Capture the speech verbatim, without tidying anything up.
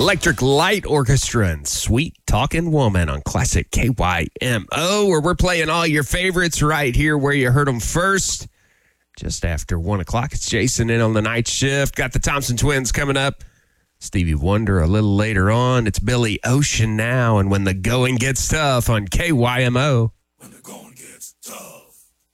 Electric Light Orchestra and Sweet Talking Woman on Classic K Y M O, where we're playing all your favorites right here where you heard them first. Just after one o'clock, it's Jason in on the night shift. Got the Thompson Twins coming up. Stevie Wonder a little later on. It's Billy Ocean now, and when the going gets tough on K Y M O.